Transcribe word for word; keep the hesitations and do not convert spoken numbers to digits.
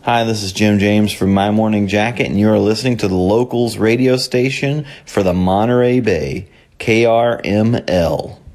Hi, this is Jim James from My Morning Jacket, and you are listening to the Locals radio station for the Monterey Bay, K R M L.